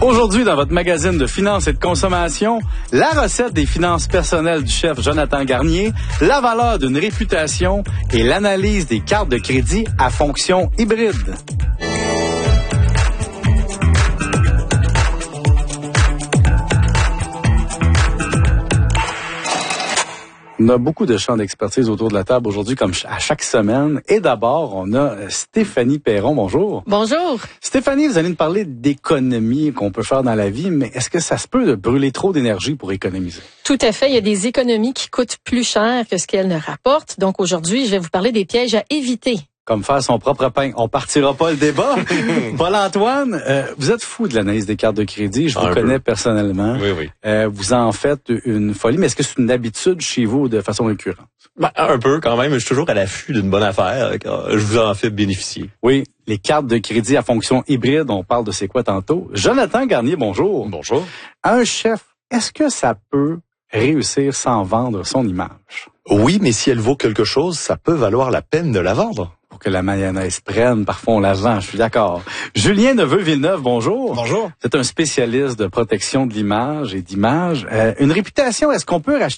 Aujourd'hui, dans votre magazine de finances et de consommation, la recette des finances personnelles du chef Jonathan Garnier, la valeur d'une réputation et l'analyse des cartes de crédit à fonction hybride. On a beaucoup de champs d'expertise autour de la table aujourd'hui, comme à chaque semaine. Et d'abord, on a Stéphanie Perron. Bonjour. Bonjour. Stéphanie, vous allez nous parler d'économie qu'on peut faire dans la vie, mais est-ce que ça se peut de brûler trop d'énergie pour économiser? Tout à fait. Il y a des économies qui coûtent plus cher que ce qu'elles ne rapportent. Donc aujourd'hui, je vais vous parler des pièges à éviter. Comme faire son propre pain. On partira pas le débat. Paul-Antoine, vous êtes fou de l'analyse des cartes de crédit. Je vous connais personnellement. Oui. Vous en faites une folie. Mais est-ce que c'est une habitude chez vous de façon récurrente? Un peu quand même. Je suis toujours à l'affût d'une bonne affaire. Je vous en fais bénéficier. Oui, les cartes de crédit à fonction hybride, on parle de c'est quoi tantôt. Jonathan Garnier, bonjour. Bonjour. Un chef, est-ce que ça peut réussir sans vendre son image? Oui, mais si elle vaut quelque chose, ça peut valoir la peine de la vendre. Pour que la mayonnaise prenne, parfois on la vend, je suis d'accord. Julien Neveu-Villeneuve, bonjour. Bonjour. C'est un spécialiste de protection de l'image et d'image. Une réputation, est-ce qu'on peut racheter